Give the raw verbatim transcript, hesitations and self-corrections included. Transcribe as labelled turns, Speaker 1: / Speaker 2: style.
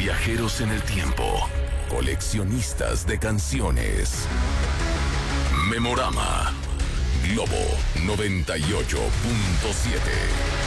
Speaker 1: Viajeros en el tiempo. Coleccionistas de canciones. Memorama. Globo noventa y ocho punto siete.